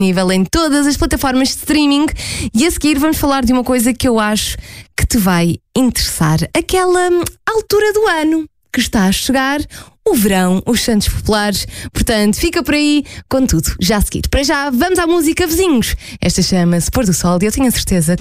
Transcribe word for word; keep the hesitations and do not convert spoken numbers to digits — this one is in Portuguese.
disponível em todas as plataformas de streaming. E a seguir vamos falar de uma coisa que eu acho que te vai interessar. Aquela altura do ano que está a chegar, o verão, os Santos Populares. Portanto, fica por aí com tudo já a seguir. Para já, vamos à música, vizinhos. Esta chama-se Pôr do Sol e eu tenho a certeza que